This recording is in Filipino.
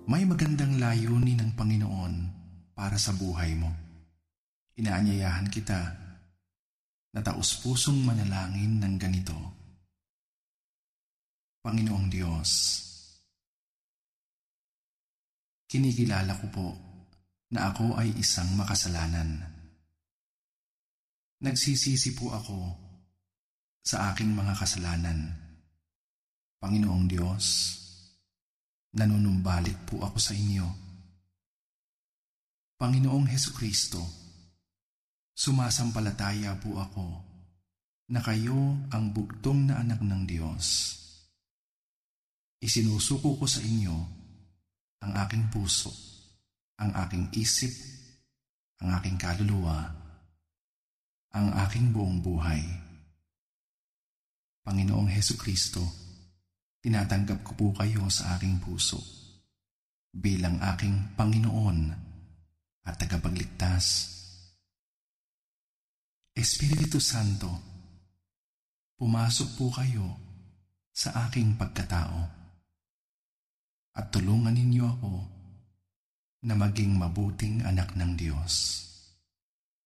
May magandang layunin ng Panginoon para sa buhay mo. Inaanyayahan kita na taus-pusong manalangin ng ganito. Panginoong Diyos, kinikilala ko po na ako ay isang makasalanan. Nagsisisi po ako sa aking mga kasalanan. Panginoong Diyos, nanunumbalik po ako sa inyo. Panginoong Hesukristo, sumasampalataya po ako na kayo ang bugtong na anak ng Diyos. Isinusuko ko sa inyo ang aking puso, ang aking isip, ang aking kaluluwa, ang aking buong buhay. Panginoong Hesukristo, tinatanggap ko po kayo sa aking puso bilang aking Panginoon at tagapagligtas. Espiritu Santo, pumasok po kayo sa aking pagkatao at tulungan ninyo ako na maging mabuting anak ng Diyos.